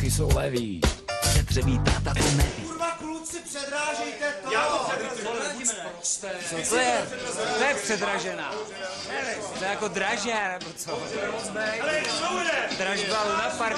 Prachy jsou levý. Přetřebí táta to neví. Kurva, kluci, předrážejte to! Já to předražené. Co to je? To je předražená. To je jako dražé, nebo co? Ale co bude? Dražba Luna Park.